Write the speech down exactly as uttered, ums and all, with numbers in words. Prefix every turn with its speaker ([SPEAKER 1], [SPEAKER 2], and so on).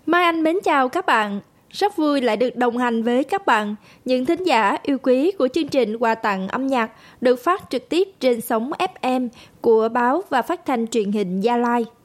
[SPEAKER 1] Mai Anh mến chào các bạn. Rất vui lại được đồng hành với các bạn, những thính giả yêu quý của chương trình quà tặng âm nhạc được phát trực tiếp trên sóng ép em của báo và phát thanh truyền hình Gia Lai.